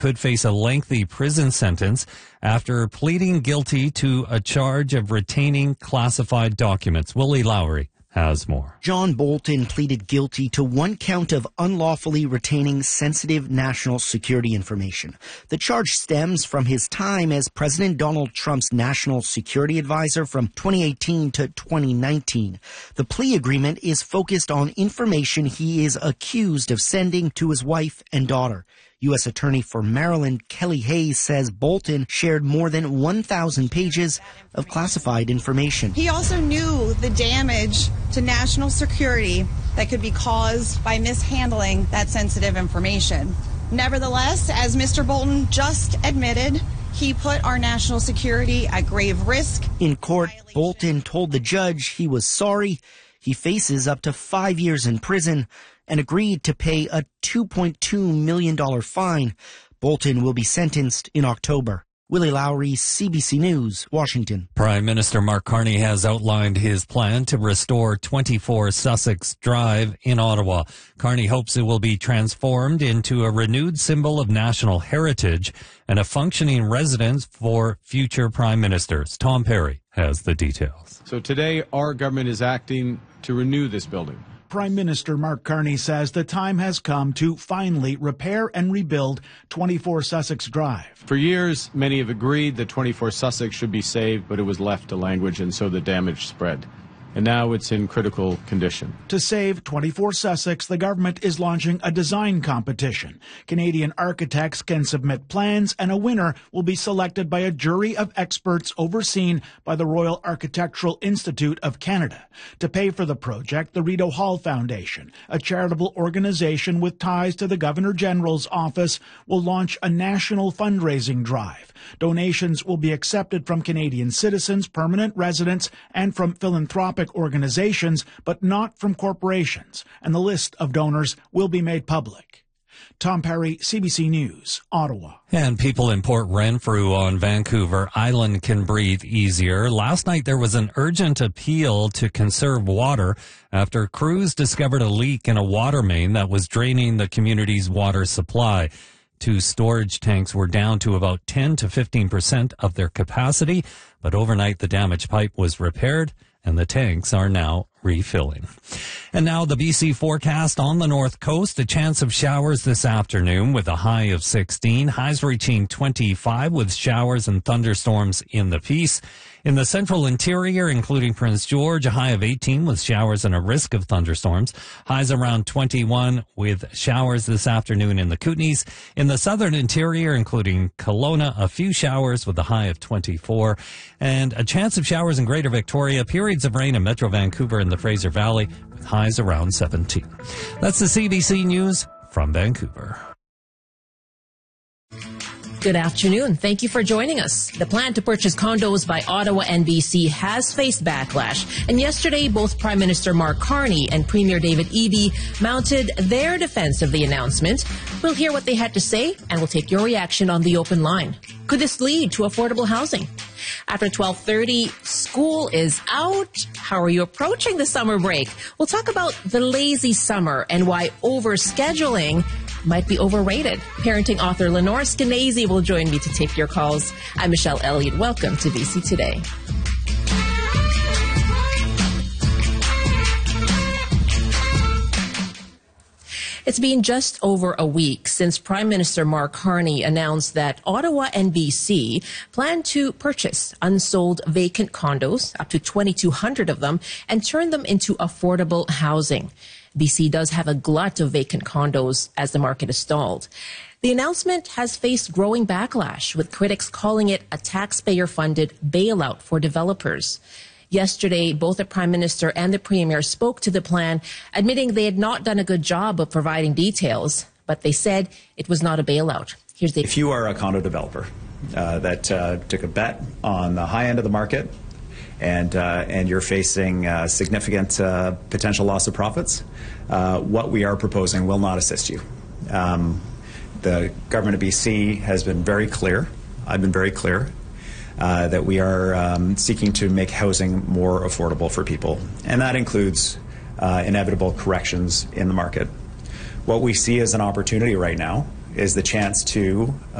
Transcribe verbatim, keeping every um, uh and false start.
could face a lengthy prison sentence after pleading guilty to a charge of retaining classified documents. Willie Lowry has more. John Bolton pleaded guilty to one count of unlawfully retaining sensitive national security information. The charge stems from his time as President Donald Trump's national security advisor from twenty eighteen to twenty nineteen. The plea agreement is focused on information he is accused of sending to his wife and daughter. U S Attorney for Maryland Kelly Hayes says Bolton shared more than one thousand pages of classified information. He also knew the damage to national security that could be caused by mishandling that sensitive information. Nevertheless, as Mister Bolton just admitted, he put our national security at grave risk. In court, Bolton told the judge he was sorry. He faces up to five years in prison and agreed to pay a two point two million dollars fine. Bolton will be sentenced in October. Willie Lowry, C B C News, Washington. Prime Minister Mark Carney has outlined his plan to restore twenty-four Sussex Drive in Ottawa. Carney hopes it will be transformed into a renewed symbol of national heritage and a functioning residence for future prime ministers. Tom Perry has the details. So today, our government is acting to renew this building. Prime Minister Mark Carney says the time has come to finally repair and rebuild twenty-four Sussex Drive. For years, many have agreed that twenty-four Sussex should be saved, but it was left to language, and so the damage spread. And now it's in critical condition. To save twenty-four Sussex, the government is launching a design competition. Canadian architects can submit plans, and a winner will be selected by a jury of experts overseen by the Royal Architectural Institute of Canada. To pay for the project, the Rideau Hall Foundation, a charitable organization with ties to the Governor-General's office, will launch a national fundraising drive. Donations will be accepted from Canadian citizens, permanent residents, and from philanthropic organizations, but not from corporations, and the list of donors will be made public. Tom Perry, C B C News, Ottawa. And people in Port Renfrew on Vancouver Island can breathe easier. Last night there was an urgent appeal to conserve water after crews discovered a leak in a water main that was draining the community's water supply. Two storage tanks were down to about ten to fifteen percent of their capacity, but overnight the damaged pipe was repaired and the tanks are now refilling. And now the B C forecast on the north coast. A chance of showers this afternoon with a high of sixteen. Highs reaching twenty-five with showers and thunderstorms in the Peace. In the central interior, including Prince George, a high of eighteen with showers and a risk of thunderstorms. Highs around twenty-one with showers this afternoon in the Kootenays. In the southern interior, including Kelowna, a few showers with a high of twenty-four. And a chance of showers in Greater Victoria. Periods of rain in Metro Vancouver and the Fraser Valley with highs around seventeen. That's the C B C News from Vancouver. Good afternoon. Thank you for joining us. The plan to purchase condos by Ottawa and B C has faced backlash. And yesterday, both Prime Minister Mark Carney and Premier David Eby mounted their defense of the announcement. We'll hear what they had to say, and we'll take your reaction on the open line. Could this lead to affordable housing? After twelve thirty, school is out. How are you approaching the summer break? We'll talk about the lazy summer and why overscheduling might be overrated. Parenting author Lenore Skenazy will join me to take your calls. I'm Michelle Elliott. Welcome to B C Today. It's been just over a week since Prime Minister Mark Carney announced that Ottawa and B C plan to purchase unsold vacant condos, up to twenty-two hundred of them, and turn them into affordable housing. B C does have a glut of vacant condos as the market is stalled. The announcement has faced growing backlash, with critics calling it a taxpayer-funded bailout for developers. Yesterday, both the Prime Minister and the Premier spoke to the plan, admitting they had not done a good job of providing details, but they said it was not a bailout. Here's the... If you are a condo developer uh, that uh, took a bet on the high end of the market, and uh, and you're facing uh, significant uh, potential loss of profits, uh, what we are proposing will not assist you. Um, the government of B C has been very clear, I've been very clear, uh, that we are um, seeking to make housing more affordable for people, and that includes uh, inevitable corrections in the market. What we see as an opportunity right now is the chance to